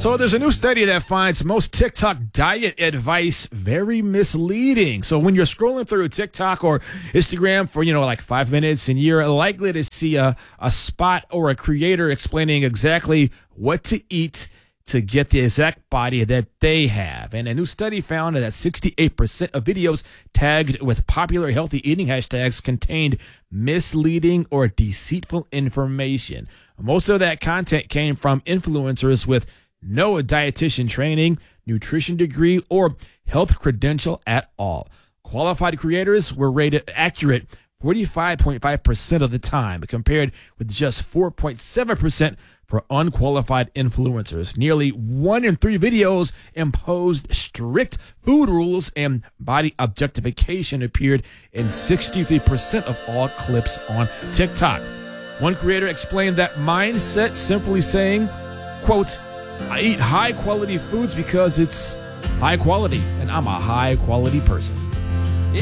So there's a new study that finds most TikTok diet advice very misleading. So when you're scrolling through TikTok or Instagram for, like 5 minutes, and you're likely to see a spot or a creator explaining exactly what to eat to get the exact body that they have. And a new study found that 68% of videos tagged with popular healthy eating hashtags contained misleading or deceitful information. Most of that content came from influencers with no dietitian training, nutrition degree, or health credential at all. Qualified creators were rated accurate 45.5% of the time, compared with just 4.7% for unqualified influencers. Nearly 1 in 3 videos imposed strict food rules, and body objectification appeared in 63% of all clips on TikTok. One creator explained that mindset simply saying, quote, "I eat high quality foods because it's high quality and I'm a high quality person."